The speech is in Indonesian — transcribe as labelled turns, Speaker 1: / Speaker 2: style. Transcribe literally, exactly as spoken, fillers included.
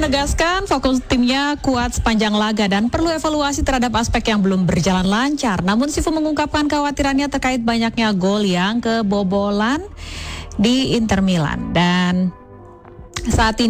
Speaker 1: menegaskan fokus timnya kuat sepanjang laga dan perlu evaluasi terhadap aspek yang belum berjalan lancar. Namun Sifu mengungkapkan kekhawatirannya terkait banyaknya gol yang kebobolan di Inter Milan. Dan saat ini